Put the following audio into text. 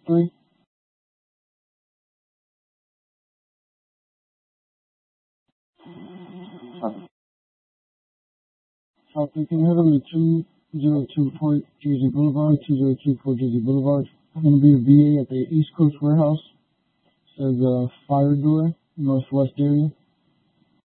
3. Traffic, can you head over to 202 Port Jersey Boulevard, 202 Port Jersey Boulevard. I'm going to be a VA at the East Coast Warehouse. It says fire door, northwest area.